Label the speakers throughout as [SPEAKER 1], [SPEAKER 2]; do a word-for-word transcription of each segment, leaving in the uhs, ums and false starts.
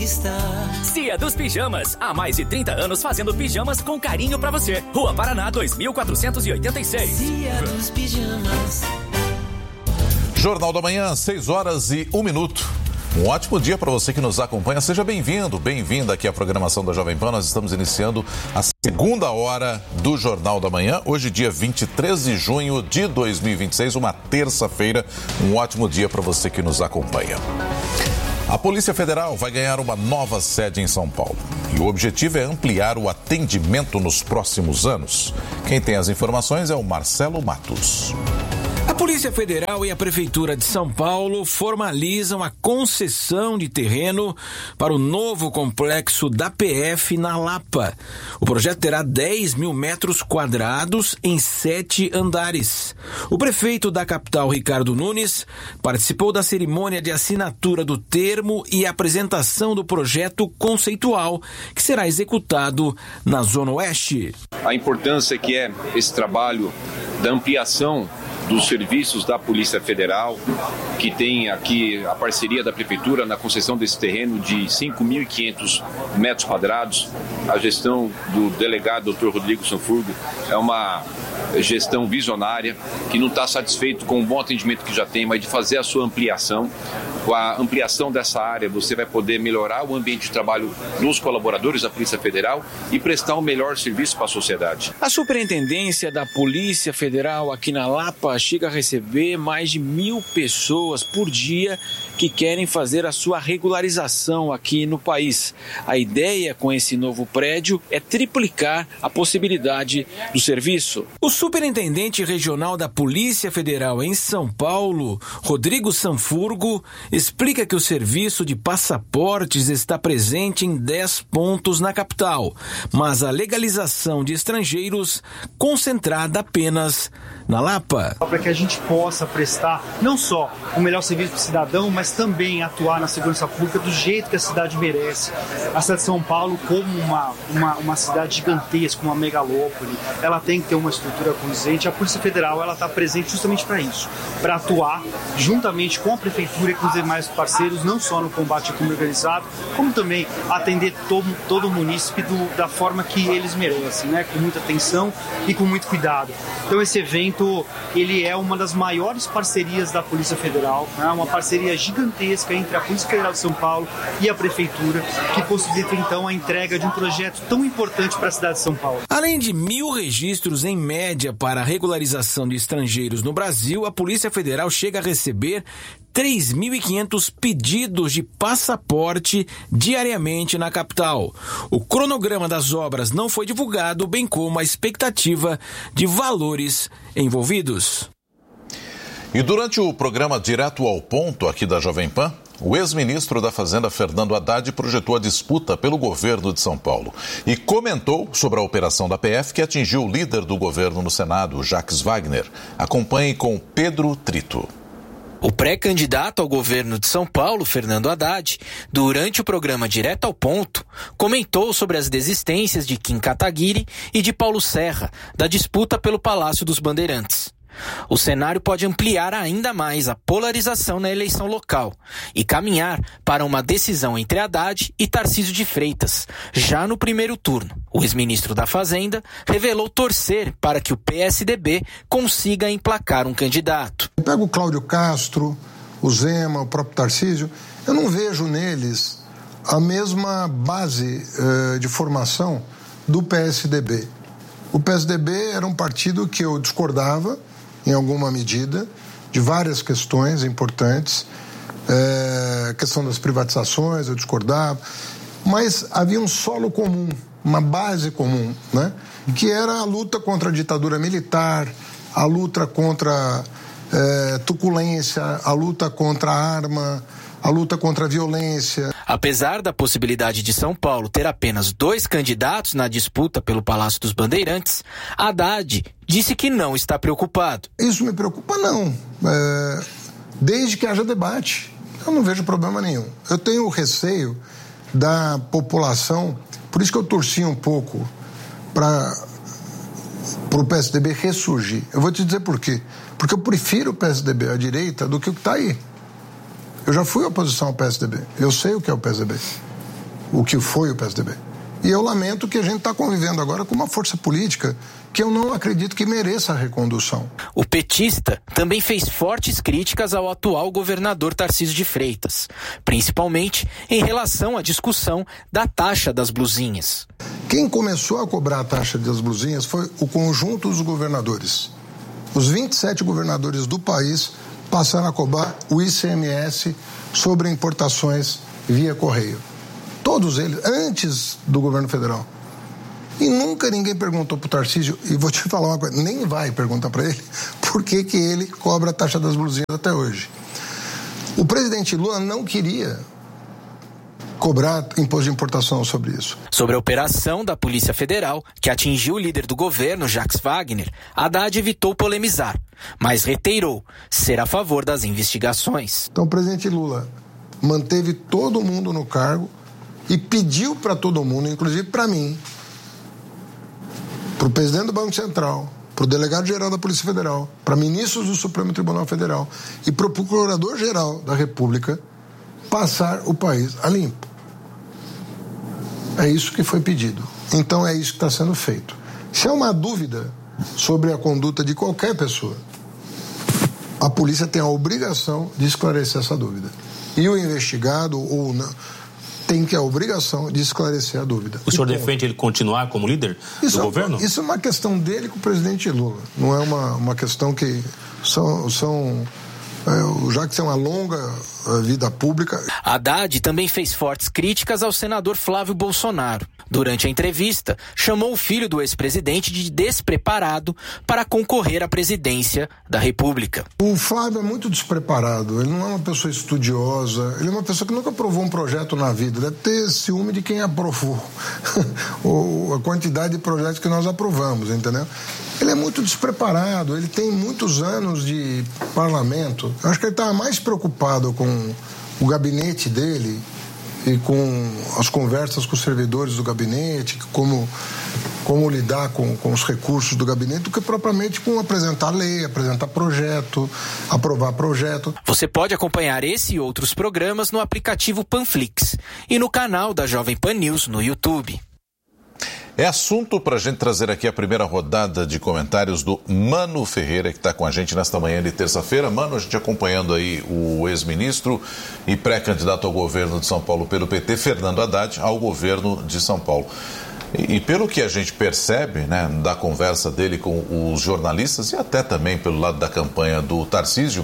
[SPEAKER 1] Cia dos Pijamas, há mais de trinta anos fazendo pijamas com carinho pra você. Rua Paraná dois mil quatrocentos e oitenta e seis.
[SPEAKER 2] Cia dos Pijamas.
[SPEAKER 3] Jornal da Manhã, seis horas e um minuto. Um ótimo dia para você que nos acompanha. Seja bem-vindo, bem-vinda aqui à programação da Jovem Pan. Nós estamos iniciando a segunda hora do Jornal da Manhã. Hoje, dia vinte e três de junho de dois mil e vinte e seis, uma terça-feira. Um ótimo dia para você que nos acompanha. A Polícia Federal vai ganhar uma nova sede em São Paulo. E o objetivo é ampliar o atendimento nos próximos anos. Quem tem as informações é o Marcelo Matos.
[SPEAKER 4] A Polícia Federal e a Prefeitura de São Paulo formalizam a concessão de terreno para o novo complexo da P F na Lapa. O projeto terá dez mil metros quadrados em sete andares. O prefeito da capital, Ricardo Nunes, participou da cerimônia de assinatura do termo e apresentação do projeto conceitual que será executado na Zona Oeste.
[SPEAKER 5] A importância que é esse trabalho da ampliação dos serviços da Polícia Federal, que tem aqui a parceria da Prefeitura na concessão desse terreno de cinco mil e quinhentos metros quadrados. A gestão do delegado doutor Rodrigo Sanfurgo é uma gestão visionária, que não está satisfeito com o bom atendimento que já tem, mas de fazer a sua ampliação. Com a ampliação dessa área, você vai poder melhorar o ambiente de trabalho dos colaboradores da Polícia Federal e prestar um melhor serviço para a sociedade.
[SPEAKER 4] A Superintendência da Polícia Federal aqui na Lapa chega a receber mais de mil pessoas por dia que querem fazer a sua regularização aqui no país. A ideia com esse novo prédio é triplicar a possibilidade do serviço. O superintendente regional da Polícia Federal em São Paulo, Rodrigo Sanfurgo, explica que o serviço de passaportes está presente em dez pontos na capital, mas a legalização de estrangeiros concentrada apenas na Lapa.
[SPEAKER 6] Para que a gente possa prestar não só o melhor serviço para o cidadão, mas também atuar na segurança pública do jeito que a cidade merece. A cidade de São Paulo, como uma, uma, uma cidade gigantesca, uma megalópole, ela tem que ter uma estrutura condizente. A Polícia Federal ela está presente justamente para isso, para atuar juntamente com a Prefeitura e com os demais parceiros, não só no combate ao crime organizado, como também atender todo, todo o munícipe do, da forma que eles merecem, né? Com muita atenção e com muito cuidado. Então esse evento ele é uma das maiores parcerias da Polícia Federal, né? Uma parceria gigantesca entre a Polícia Federal de São Paulo e a Prefeitura, que possibilita então a entrega de um projeto tão importante para a cidade de São Paulo.
[SPEAKER 4] Além de mil registros em média para a regularização de estrangeiros no Brasil, a Polícia Federal chega a receber três mil e quinhentos pedidos de passaporte diariamente na capital. O cronograma das obras não foi divulgado, bem como a expectativa de valores envolvidos.
[SPEAKER 3] E durante o programa Direto ao Ponto aqui da Jovem Pan, o ex-ministro da Fazenda, Fernando Haddad, projetou a disputa pelo governo de São Paulo e comentou sobre a operação da P F que atingiu o líder do governo no Senado, Jacques Wagner. Acompanhe com Pedro Trito.
[SPEAKER 7] O pré-candidato ao governo de São Paulo, Fernando Haddad, durante o programa Direto ao Ponto, comentou sobre as desistências de Kim Kataguiri e de Paulo Serra, da disputa pelo Palácio dos Bandeirantes. O cenário pode ampliar ainda mais a polarização na eleição local e caminhar para uma decisão entre Haddad e Tarcísio de Freitas, já no primeiro turno. O ex-ministro da Fazenda revelou torcer para que o P S D B consiga emplacar um candidato.
[SPEAKER 8] Eu pego o Cláudio Castro, o Zema, o próprio Tarcísio, eu não vejo neles a mesma base uh, de formação do P S D B. O P S D B era um partido que eu discordava, em alguma medida, de várias questões importantes. É, a questão das privatizações, eu discordava. Mas havia um solo comum, uma base comum, né? Que era a luta contra a ditadura militar, a luta contra é, truculência, a luta contra a arma, a luta contra a violência.
[SPEAKER 7] Apesar da possibilidade de São Paulo ter apenas dois candidatos na disputa pelo Palácio dos Bandeirantes, Haddad disse que não está preocupado.
[SPEAKER 8] Isso me preocupa não, é, desde que haja debate, eu não vejo problema nenhum. Eu tenho receio da população, por isso que eu torci um pouco para o P S D B ressurgir. Eu vou te dizer por quê. Porque eu prefiro o P S D B à direita do que o que está aí. Eu já fui oposição ao P S D B, eu sei o que é o P S D B. o que foi o P S D B. E eu lamento que a gente está convivendo agora com uma força política que eu não acredito que mereça a recondução.
[SPEAKER 7] O petista também fez fortes críticas ao atual governador Tarcísio de Freitas, principalmente em relação à discussão da taxa das blusinhas.
[SPEAKER 8] Quem começou a cobrar a taxa das blusinhas foi o conjunto dos governadores. Os vinte e sete governadores do país passaram a cobrar o I C M S sobre importações via correio. Todos eles, antes do governo federal. E nunca ninguém perguntou para o Tarcísio, e vou te falar uma coisa, nem vai perguntar para ele, por que que ele cobra a taxa das blusinhas até hoje. O presidente Lula não queria cobrar imposto de importação sobre isso.
[SPEAKER 7] Sobre a operação da Polícia Federal, que atingiu o líder do governo, Jacques Wagner, Haddad evitou polemizar, mas reiterou ser a favor das investigações.
[SPEAKER 8] Então o presidente Lula manteve todo mundo no cargo e pediu para todo mundo, inclusive para mim, para o presidente do Banco Central, para o delegado-geral da Polícia Federal, para ministros do Supremo Tribunal Federal e para o procurador-geral da República passar o país a limpo. É isso que foi pedido. Então é isso que está sendo feito. Se há uma dúvida sobre a conduta de qualquer pessoa, a polícia tem a obrigação de esclarecer essa dúvida. E o investigado ou não tem que a obrigação de esclarecer a dúvida.
[SPEAKER 9] O senhor defende ele continuar como líder
[SPEAKER 8] isso
[SPEAKER 9] do
[SPEAKER 8] é,
[SPEAKER 9] governo?
[SPEAKER 8] Isso é uma questão dele com o presidente Lula. Não é uma, uma questão que são... são é, já que tem uma longa vida pública.
[SPEAKER 7] Haddad também fez fortes críticas ao senador Flávio Bolsonaro. Durante a entrevista, chamou o filho do ex-presidente de despreparado para concorrer à presidência da República.
[SPEAKER 8] O Flávio é muito despreparado, ele não é uma pessoa estudiosa, ele é uma pessoa que nunca aprovou um projeto na vida, deve ter ciúme de quem aprovou a quantidade de projetos que nós aprovamos, entendeu? Ele é muito despreparado, ele tem muitos anos de parlamento. Eu acho que ele estava mais preocupado com o gabinete dele e com as conversas com os servidores do gabinete, como, como lidar com, com os recursos do gabinete, do que propriamente com apresentar lei, apresentar projeto, aprovar projeto.
[SPEAKER 7] Você pode acompanhar esse e outros programas no aplicativo Panflix e no canal da Jovem Pan News no YouTube.
[SPEAKER 3] É assunto para a gente trazer aqui a primeira rodada de comentários do Mano Ferreira, que está com a gente nesta manhã de terça-feira. Mano, a gente acompanhando aí o ex-ministro e pré-candidato ao governo de São Paulo pelo P T, Fernando Haddad, ao governo de São Paulo. E, e pelo que a gente percebe, né, da conversa dele com os jornalistas e até também pelo lado da campanha do Tarcísio,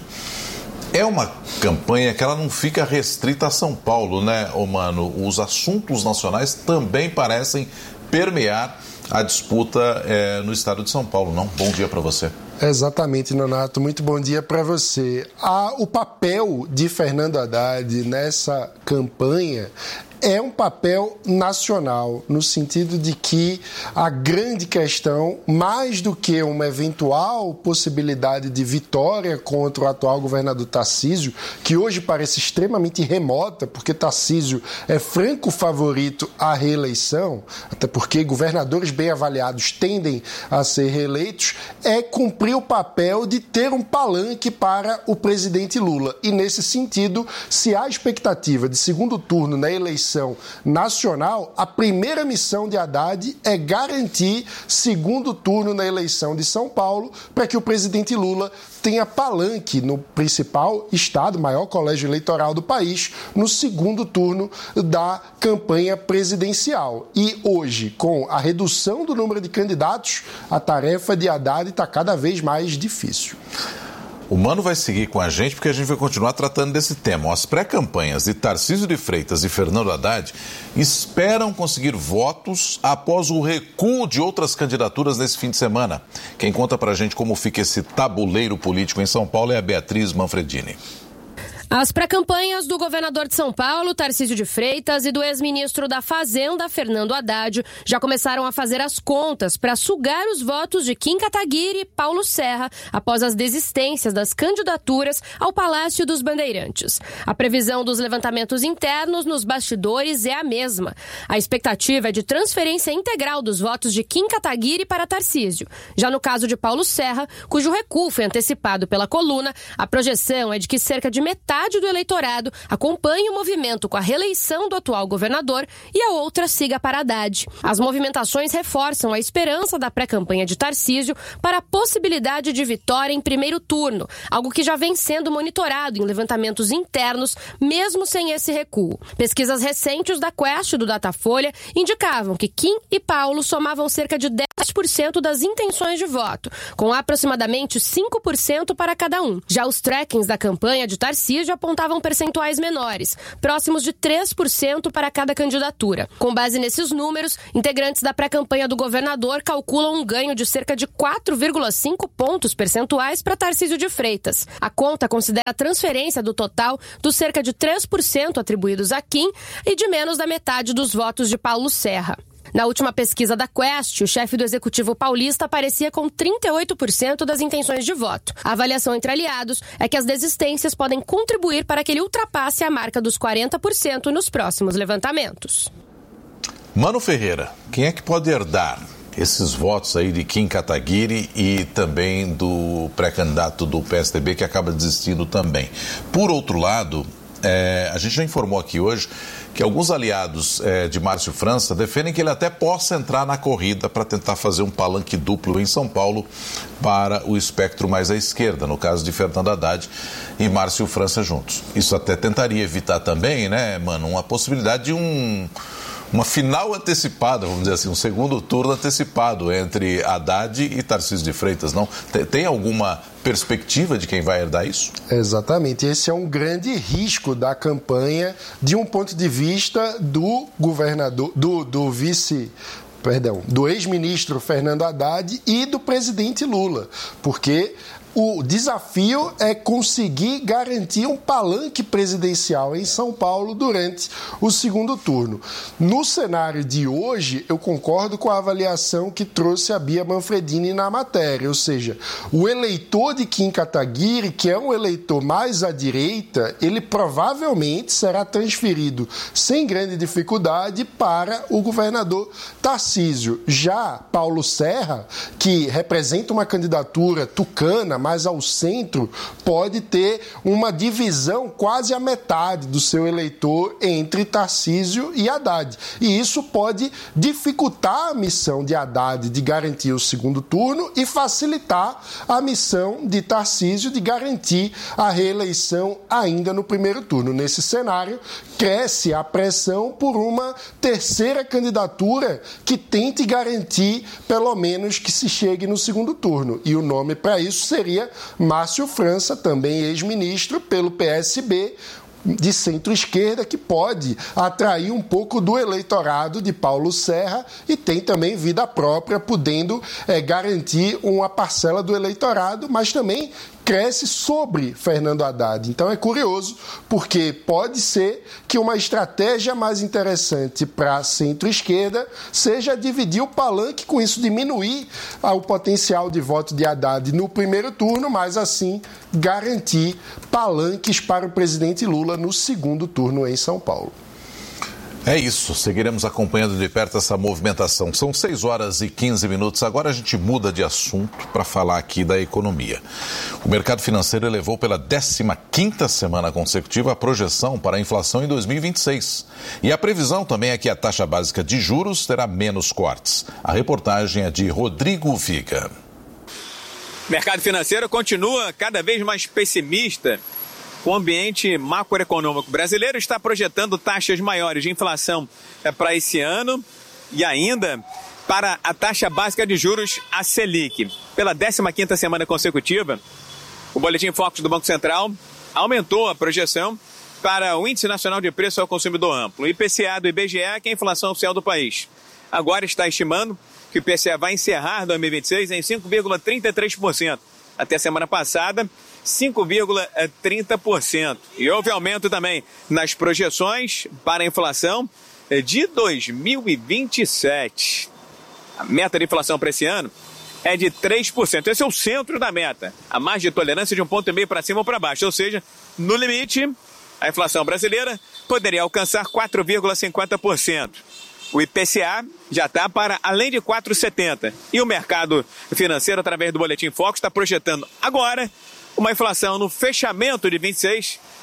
[SPEAKER 3] é uma campanha que ela não fica restrita a São Paulo, né, ô Mano? Os assuntos nacionais também parecem permear a disputa é, no estado de São Paulo, não? Bom dia para você.
[SPEAKER 10] Exatamente, Nonato. Muito bom dia para você. Ah, o papel de Fernando Haddad nessa campanha é um papel nacional, no sentido de que a grande questão, mais do que uma eventual possibilidade de vitória contra o atual governador Tarcísio, que hoje parece extremamente remota, porque Tarcísio é franco favorito à reeleição, até porque governadores bem avaliados tendem a ser reeleitos, é cumprir o papel de ter um palanque para o presidente Lula. E, nesse sentido, se há expectativa de segundo turno na eleição nacional, a primeira missão de Haddad é garantir segundo turno na eleição de São Paulo para que o presidente Lula tenha palanque no principal estado, maior colégio eleitoral do país, no segundo turno da campanha presidencial. E hoje, com a redução do número de candidatos, a tarefa de Haddad está cada vez mais difícil.
[SPEAKER 3] O Mano vai seguir com a gente porque a gente vai continuar tratando desse tema. As pré-campanhas de Tarcísio de Freitas e Fernando Haddad esperam conseguir votos após o recuo de outras candidaturas nesse fim de semana. Quem conta pra gente como fica esse tabuleiro político em São Paulo é a Beatriz Manfredini.
[SPEAKER 11] As pré-campanhas do governador de São Paulo, Tarcísio de Freitas, e do ex-ministro da Fazenda, Fernando Haddad, já começaram a fazer as contas para sugar os votos de Kim Kataguiri e Paulo Serra após as desistências das candidaturas ao Palácio dos Bandeirantes. A previsão dos levantamentos internos nos bastidores é a mesma. A expectativa é de transferência integral dos votos de Kim Kataguiri para Tarcísio. Já no caso de Paulo Serra, cujo recuo foi antecipado pela coluna, a projeção é de que cerca de metade metade do eleitorado acompanhe o movimento com a reeleição do atual governador e a outra siga para Haddad. As movimentações reforçam a esperança da pré-campanha de Tarcísio para a possibilidade de vitória em primeiro turno, algo que já vem sendo monitorado em levantamentos internos, mesmo sem esse recuo. Pesquisas recentes da Quest e do Datafolha indicavam que Kim e Paulo somavam cerca de dez por cento das intenções de voto, com aproximadamente cinco por cento para cada um. Já os trackings da campanha de Tarcísio apontavam percentuais menores, próximos de três por cento para cada candidatura. Com base nesses números, integrantes da pré-campanha do governador calculam um ganho de cerca de quatro vírgula cinco pontos percentuais para Tarcísio de Freitas. A conta considera a transferência do total dos cerca de três por cento atribuídos a Kim e de menos da metade dos votos de Paulo Serra. Na última pesquisa da Quest, o chefe do executivo paulista aparecia com trinta e oito por cento das intenções de voto. A avaliação entre aliados é que as desistências podem contribuir para que ele ultrapasse a marca dos quarenta por cento nos próximos levantamentos.
[SPEAKER 3] Mano Ferreira, quem é que pode herdar esses votos aí de Kim Kataguiri e também do pré-candidato do P S D B que acaba desistindo também? Por outro lado, é, a gente já informou aqui hoje que alguns aliados é, de Márcio França defendem que ele até possa entrar na corrida para tentar fazer um palanque duplo em São Paulo para o espectro mais à esquerda, no caso de Fernando Haddad e Márcio França juntos. Isso até tentaria evitar também, né, mano, uma possibilidade de um... uma final antecipada, vamos dizer assim, um segundo turno antecipado entre Haddad e Tarcísio de Freitas, não? Tem, tem alguma perspectiva de quem vai herdar isso?
[SPEAKER 10] Exatamente. Esse é um grande risco da campanha de um ponto de vista do governador, do, do vice... Perdão, do ex-ministro Fernando Haddad e do presidente Lula, porque o desafio é conseguir garantir um palanque presidencial em São Paulo durante o segundo turno. No cenário de hoje, eu concordo com a avaliação que trouxe a Bia Manfredini na matéria, ou seja, o eleitor de Kim Kataguiri, que é um eleitor mais à direita, ele provavelmente será transferido sem grande dificuldade para o governador Tarcísio. Já Paulo Serra, que representa uma candidatura tucana, mais ao centro, pode ter uma divisão quase a metade do seu eleitor entre Tarcísio e Haddad. E isso pode dificultar a missão de Haddad de garantir o segundo turno e facilitar a missão de Tarcísio de garantir a reeleição ainda no primeiro turno. Nesse cenário, cresce a pressão por uma terceira candidatura que tente garantir, pelo menos, que se chegue no segundo turno. E o nome para isso seria Márcio França, também ex-ministro pelo P S B, de centro-esquerda, que pode atrair um pouco do eleitorado de Paulo Serra e tem também vida própria, podendo é, garantir uma parcela do eleitorado, mas também cresce sobre Fernando Haddad. Então é curioso, porque pode ser que uma estratégia mais interessante para a centro-esquerda seja dividir o palanque, com isso diminuir o potencial de voto de Haddad no primeiro turno, mas assim garantir palanques para o presidente Lula no segundo turno em São Paulo.
[SPEAKER 3] É isso, seguiremos acompanhando de perto essa movimentação. São seis horas e quinze minutos. Agora a gente muda de assunto para falar aqui da economia. O mercado financeiro elevou pela décima quinta semana consecutiva a projeção para a inflação em dois mil e vinte e seis. E a previsão também é que a taxa básica de juros terá menos cortes. A reportagem é de Rodrigo Viga.
[SPEAKER 12] O mercado financeiro continua cada vez mais pessimista. O ambiente macroeconômico brasileiro está projetando taxas maiores de inflação para esse ano e ainda para a taxa básica de juros, a Selic. Pela décima quinta semana consecutiva, o Boletim Focus do Banco Central aumentou a projeção para o Índice Nacional de Preço ao Consumidor Amplo. O I P C A do I B G E, que é a inflação oficial do país, agora está estimando que o I P C A vai encerrar dois mil e vinte e seis em cinco vírgula trinta e três por cento. Até a semana passada, cinco vírgula trinta por cento. E houve aumento também nas projeções para a inflação de dois mil e vinte e sete. A meta de inflação para esse ano é de três por cento. Esse é o centro da meta. A margem de tolerância de um ponto e meio para cima ou para baixo. Ou seja, no limite, a inflação brasileira poderia alcançar quatro vírgula cinquenta por cento. O I P C A já está para além de quatro vírgula setenta por cento. E o mercado financeiro, através do Boletim Focus, está projetando agora uma inflação no fechamento de vinte e seis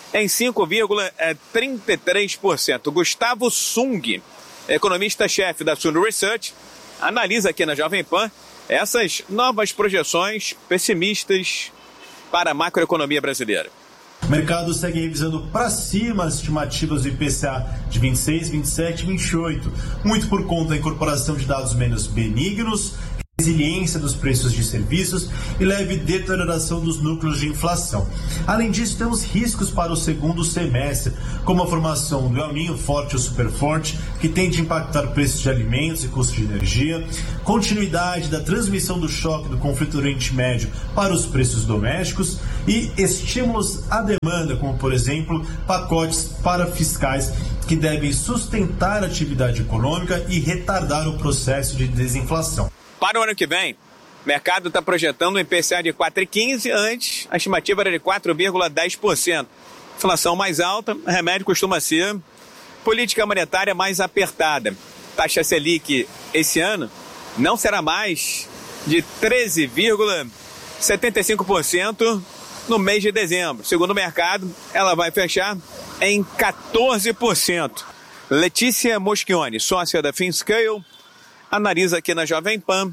[SPEAKER 12] em cinco vírgula trinta e três por cento. Gustavo Sung, economista-chefe da Sun Research, analisa aqui na Jovem Pan essas novas projeções pessimistas para a macroeconomia brasileira.
[SPEAKER 13] O mercado segue revisando para cima as estimativas do I P C A de vinte e seis, vinte e sete e vinte e oito, muito por conta da incorporação de dados menos benignos, resiliência dos preços de serviços e leve deterioração dos núcleos de inflação. Além disso, temos riscos para o segundo semestre, como a formação do El Niño forte ou super forte, que tende a impactar preços de alimentos e custos de energia, continuidade da transmissão do choque do conflito do Oriente Médio para os preços domésticos e estímulos à demanda, como, por exemplo, pacotes parafiscais que devem sustentar a atividade econômica e retardar o processo de desinflação.
[SPEAKER 12] Para o ano que vem, o mercado está projetando um I P C A de quatro vírgula quinze por cento, antes a estimativa era de quatro vírgula dez por cento. Inflação mais alta, remédio costuma ser política monetária mais apertada. Taxa Selic esse ano não será mais de treze vírgula setenta e cinco por cento no mês de dezembro. Segundo o mercado, ela vai fechar em quatorze por cento. Letícia Moschione, sócia da FinScale, analisa aqui na Jovem Pan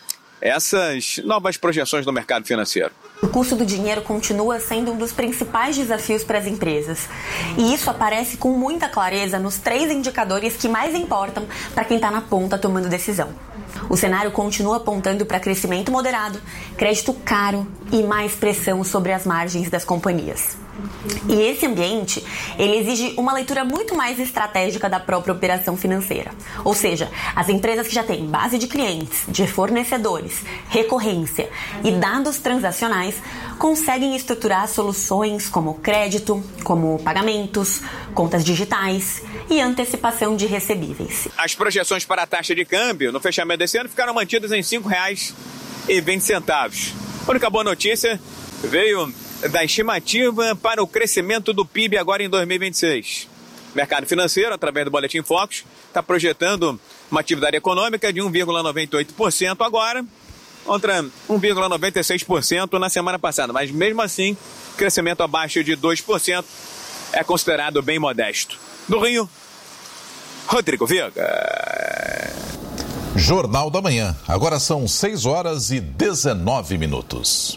[SPEAKER 12] essas novas projeções do mercado financeiro.
[SPEAKER 14] O custo do dinheiro continua sendo um dos principais desafios para as empresas. E isso aparece com muita clareza nos três indicadores que mais importam para quem está na ponta tomando decisão. O cenário continua apontando para crescimento moderado, crédito caro e mais pressão sobre as margens das companhias. E esse ambiente, ele exige uma leitura muito mais estratégica da própria operação financeira. Ou seja, as empresas que já têm base de clientes, de fornecedores, recorrência e dados transacionais conseguem estruturar soluções como crédito, como pagamentos, contas digitais e antecipação de recebíveis.
[SPEAKER 12] As projeções para a taxa de câmbio no fechamento desse ano ficaram mantidas em cinco reais e vinte centavos. A única boa notícia veio da estimativa para o crescimento do P I B agora em dois mil e vinte e seis. O mercado financeiro, através do Boletim Focus, está projetando uma atividade econômica de um vírgula noventa e oito por cento agora, contra um vírgula noventa e seis por cento na semana passada. Mas mesmo assim, crescimento abaixo de dois por cento é considerado bem modesto. Do Rio, Rodrigo Viega.
[SPEAKER 3] Jornal da Manhã. Agora são seis horas e dezenove minutos.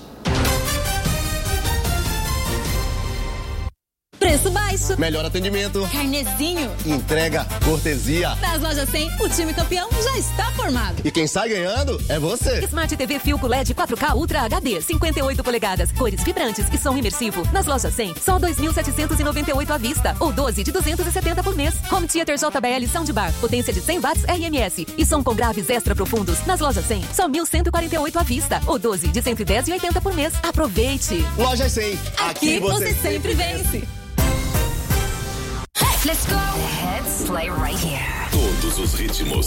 [SPEAKER 15] Preço baixo.
[SPEAKER 16] Melhor atendimento.
[SPEAKER 15] Carnezinho.
[SPEAKER 16] Entrega, cortesia.
[SPEAKER 15] Nas lojas cem, o time campeão já está formado.
[SPEAKER 16] E quem sai ganhando é você.
[SPEAKER 17] Smart T V Philco L E D quatro K Ultra H D, cinquenta e oito polegadas, cores vibrantes e som imersivo. Nas lojas cem, só dois mil setecentos e noventa e oito à vista, ou doze de duzentos e setenta por mês. Home Theater J B L Soundbar, potência de cem watts R M S e som com graves extra profundos. Nas lojas cem, só mil cento e quarenta e oito à vista, ou doze de cento e dez e oitenta por mês. Aproveite.
[SPEAKER 16] Lojas cem,
[SPEAKER 15] aqui, aqui você, você sempre vence.
[SPEAKER 18] Let's go. The hits play right here.
[SPEAKER 19] Todos os ritmos.